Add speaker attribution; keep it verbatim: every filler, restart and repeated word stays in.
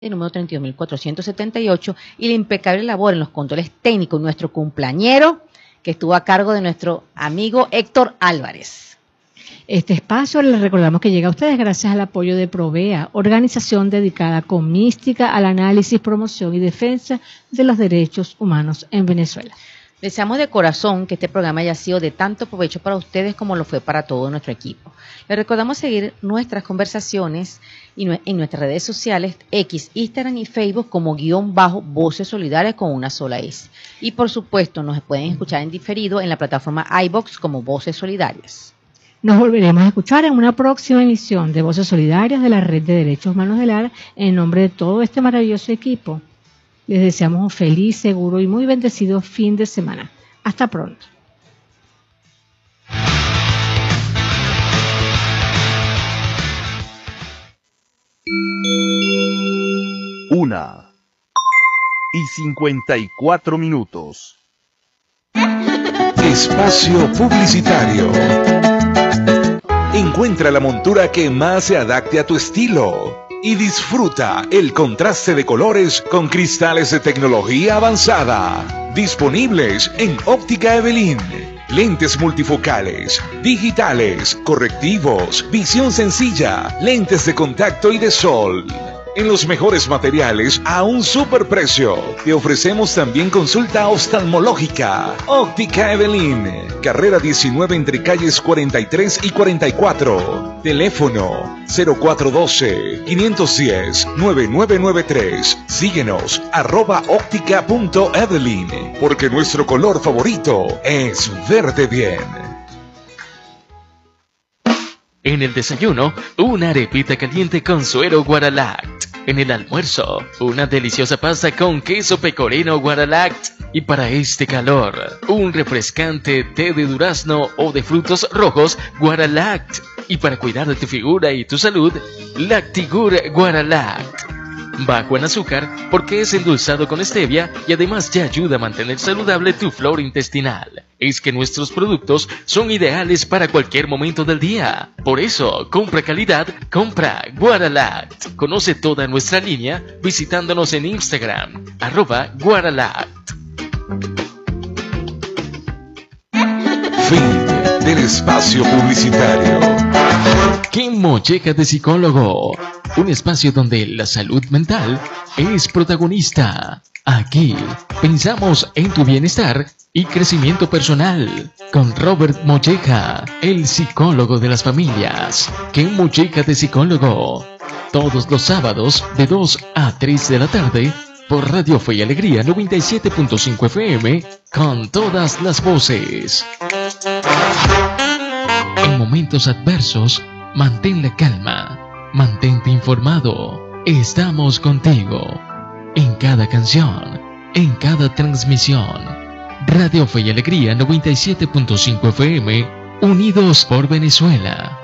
Speaker 1: número treinta y dos mil cuatrocientos setenta y ocho, y la impecable labor en los controles técnicos, nuestro cumpleañero, que estuvo a cargo de nuestro amigo Héctor Álvarez.
Speaker 2: Este espacio les recordamos que llega a ustedes gracias al apoyo de Provea, organización dedicada con mística al análisis, promoción y defensa de los derechos humanos en Venezuela.
Speaker 1: Deseamos de corazón que este programa haya sido de tanto provecho para ustedes como lo fue para todo nuestro equipo. Les recordamos seguir nuestras conversaciones y en nuestras redes sociales, X, Instagram y Facebook como guión bajo Voces Solidarias con una sola S. Y por supuesto nos pueden escuchar en diferido en la plataforma iVoox como Voces Solidarias.
Speaker 2: Nos volveremos a escuchar en una próxima emisión de Voces Solidarias de la Red de Derechos Humanos del A R en nombre de todo este maravilloso equipo. Les deseamos un feliz, seguro y muy bendecido fin de semana. Hasta pronto.
Speaker 3: Una y cincuenta y cuatro minutos. Espacio publicitario. Encuentra la montura que más se adapte a tu estilo y disfruta el contraste de colores con cristales de tecnología avanzada. Disponibles en Óptica Evelyn. Lentes multifocales, digitales, correctivos, visión sencilla, lentes de contacto y de sol. En los mejores materiales a un superprecio. Te ofrecemos también consulta oftalmológica. Óptica Evelyn. Carrera diecinueve entre calles cuarenta y tres y cuarenta y cuatro. Teléfono cero cuatro uno dos, cinco uno cero, nueve nueve nueve tres. Síguenos arroba óptica punto evelyn. Porque nuestro color favorito es verde bien.
Speaker 4: En el desayuno, una arepita caliente con suero Guaralact. En el almuerzo, una deliciosa pasta con queso pecorino Guaralact. Y para este calor, un refrescante té de durazno o de frutos rojos Guaralact. Y para cuidar de tu figura y tu salud, Lactigur Guaralact. Bajo en azúcar porque es endulzado con stevia y además te ayuda a mantener saludable tu flora intestinal. Es que nuestros productos son ideales para cualquier momento del día. Por eso, compra calidad, compra Guaralact. Conoce toda nuestra línea visitándonos en Instagram, arroba Guaralact.
Speaker 3: Fin del espacio publicitario.
Speaker 4: ¡Qué molleja de psicólogo! Un espacio donde la salud mental es protagonista. Aquí pensamos en tu bienestar y crecimiento personal. Con Robert Molleja, el psicólogo de las familias. ¡Qué molleja de psicólogo! Todos los sábados de dos a tres de la tarde por Radio Fe y Alegría noventa y siete punto cinco F M con todas las voces. En momentos adversos, mantén la calma, mantente informado. Estamos contigo. En cada canción, en cada transmisión. Radio Fe y Alegría noventa y siete punto cinco F M, unidos por Venezuela.